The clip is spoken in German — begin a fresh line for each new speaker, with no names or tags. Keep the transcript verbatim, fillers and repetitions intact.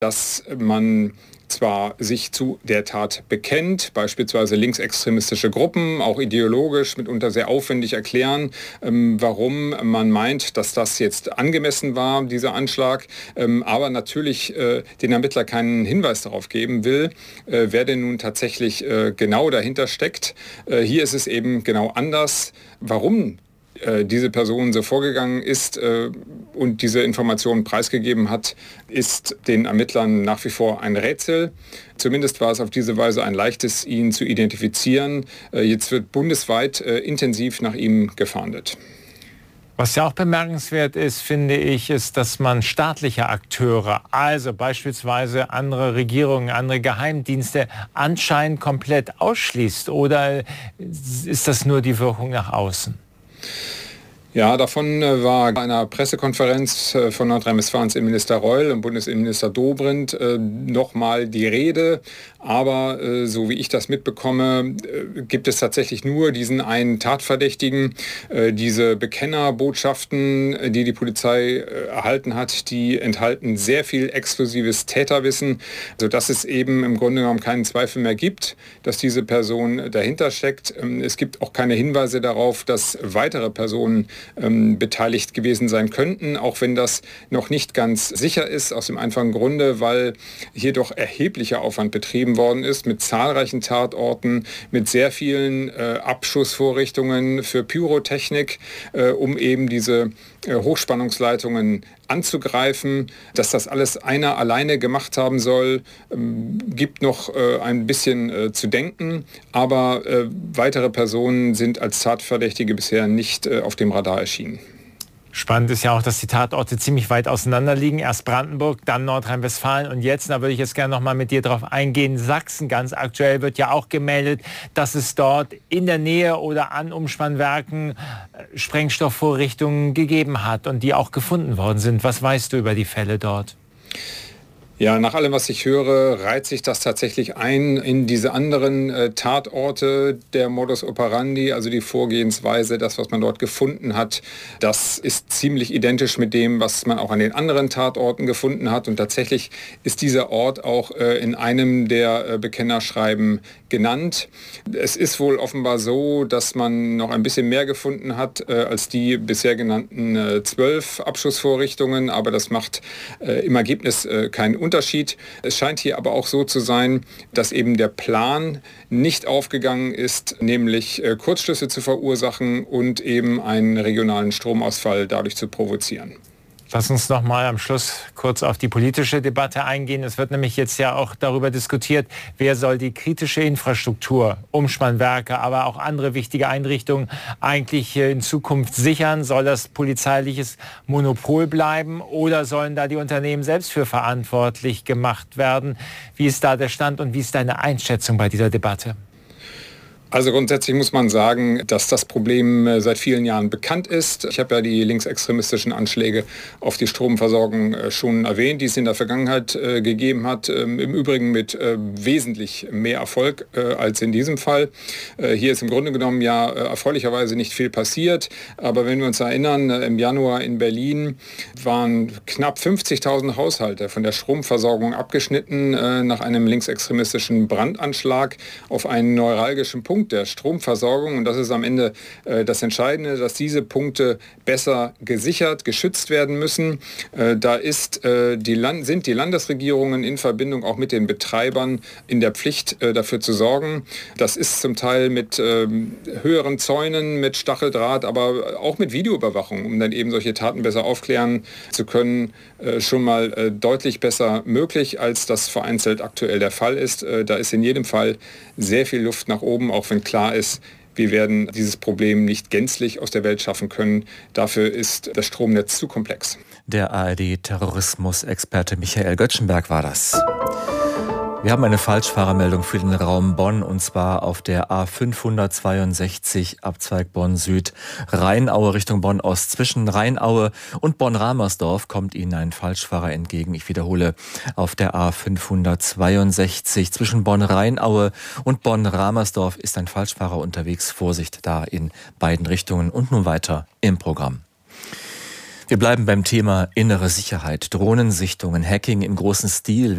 dass man zwar sich zu der Tat bekennt, beispielsweise linksextremistische Gruppen, auch ideologisch mitunter sehr aufwendig erklären, ähm, warum man meint, dass das jetzt angemessen war, dieser Anschlag, ähm, aber natürlich äh, den Ermittler keinen Hinweis darauf geben will, äh, wer denn nun tatsächlich äh, genau dahinter steckt. Äh, hier ist es eben genau anders. Warum diese Person so vorgegangen ist äh, und diese Informationen preisgegeben hat, ist den Ermittlern nach wie vor ein Rätsel. Zumindest war es auf diese Weise ein leichtes, ihn zu identifizieren. Äh, jetzt wird bundesweit äh, intensiv nach ihm gefahndet.
Was ja auch bemerkenswert ist, finde ich, ist, dass man staatliche Akteure, also beispielsweise andere Regierungen, andere Geheimdienste, anscheinend komplett ausschließt. Oder ist das nur die Wirkung nach außen?
Ja, davon war bei einer Pressekonferenz von Nordrhein-Westfalens Innenminister Reul und Bundesinnenminister Dobrindt äh, nochmal die Rede. Aber äh, so wie ich das mitbekomme, äh, gibt es tatsächlich nur diesen einen Tatverdächtigen. Äh, diese Bekennerbotschaften, die die Polizei äh, erhalten hat, die enthalten sehr viel exklusives Täterwissen, sodass es eben im Grunde genommen keinen Zweifel mehr gibt, dass diese Person dahinter steckt. Ähm, es gibt auch keine Hinweise darauf, dass weitere Personen Ähm, beteiligt gewesen sein könnten, auch wenn das noch nicht ganz sicher ist, aus dem einfachen Grunde, weil hier doch erheblicher Aufwand betrieben worden ist mit zahlreichen Tatorten, mit sehr vielen äh, Abschussvorrichtungen für Pyrotechnik, äh, um eben diese äh, Hochspannungsleitungen anzugreifen. Dass das alles einer alleine gemacht haben soll, ähm, gibt noch äh, ein bisschen äh, zu denken, aber äh, weitere Personen sind als Tatverdächtige bisher nicht äh, auf dem Radar erschienen.
Spannend ist ja auch, dass die Tatorte ziemlich weit auseinander liegen. Erst Brandenburg, dann Nordrhein-Westfalen und jetzt, da würde ich jetzt gerne noch mal mit dir drauf eingehen, Sachsen. Ganz aktuell wird ja auch gemeldet, dass es dort in der Nähe oder an Umspannwerken Sprengstoffvorrichtungen gegeben hat und die auch gefunden worden sind. Was weißt du über die Fälle dort?
Ja, nach allem, was ich höre, reiht sich das tatsächlich ein in diese anderen äh, Tatorte, der Modus operandi, also die Vorgehensweise, das, was man dort gefunden hat. Das ist ziemlich identisch mit dem, was man auch an den anderen Tatorten gefunden hat. Und tatsächlich ist dieser Ort auch äh, in einem der äh, Bekennerschreiben genannt. Es ist wohl offenbar so, dass man noch ein bisschen mehr gefunden hat äh, als die bisher genannten äh, zwölf Abschussvorrichtungen, aber das macht äh, im Ergebnis äh, keinen Unterschied. Es scheint hier aber auch so zu sein, dass eben der Plan nicht aufgegangen ist, nämlich äh, Kurzschlüsse zu verursachen und eben einen regionalen Stromausfall dadurch zu provozieren.
Lass uns noch mal am Schluss kurz auf die politische Debatte eingehen. Es wird nämlich jetzt ja auch darüber diskutiert, wer soll die kritische Infrastruktur, Umspannwerke, aber auch andere wichtige Einrichtungen eigentlich in Zukunft sichern. Soll das polizeiliches Monopol bleiben oder sollen da die Unternehmen selbst für verantwortlich gemacht werden? Wie ist da der Stand und wie ist deine Einschätzung bei dieser Debatte?
Also grundsätzlich muss man sagen, dass das Problem seit vielen Jahren bekannt ist. Ich habe ja die linksextremistischen Anschläge auf die Stromversorgung schon erwähnt, die es in der Vergangenheit äh, gegeben hat. Ähm, im Übrigen mit äh, wesentlich mehr Erfolg äh, als in diesem Fall. Äh, hier ist im Grunde genommen ja äh, erfreulicherweise nicht viel passiert. Aber wenn wir uns erinnern, äh, im Januar in Berlin waren knapp fünfzigtausend Haushalte von der Stromversorgung abgeschnitten äh, nach einem linksextremistischen Brandanschlag auf einen neuralgischen Punkt der Stromversorgung. Und das ist am Ende äh, das Entscheidende, dass diese Punkte besser gesichert, geschützt werden müssen. Äh, da ist, äh, die Land- sind die Landesregierungen in Verbindung auch mit den Betreibern in der Pflicht, äh, dafür zu sorgen. Das ist zum Teil mit äh, höheren Zäunen, mit Stacheldraht, aber auch mit Videoüberwachung, um dann eben solche Taten besser aufklären zu können, äh, schon mal äh, deutlich besser möglich, als das vereinzelt aktuell der Fall ist. Äh, da ist in jedem Fall sehr viel Luft nach oben, auch wenn klar ist, wir werden dieses Problem nicht gänzlich aus der Welt schaffen können. Dafür ist das Stromnetz zu komplex.
Der A R D-Terrorismusexperte Michael Göttschenberg war das. Wir haben eine Falschfahrermeldung für den Raum Bonn, und zwar auf der A fünfhundertzweiundsechzig Abzweig Bonn Süd, Rheinaue Richtung Bonn Ost. Zwischen Rheinaue und Bonn-Ramersdorf kommt Ihnen ein Falschfahrer entgegen. Ich wiederhole, auf der A fünfhundertzweiundsechzig zwischen Bonn-Rheinaue und Bonn-Ramersdorf ist ein Falschfahrer unterwegs. Vorsicht da in beiden Richtungen. Und nun weiter im Programm. Wir bleiben beim Thema innere Sicherheit, Drohnensichtungen, Hacking im großen Stil.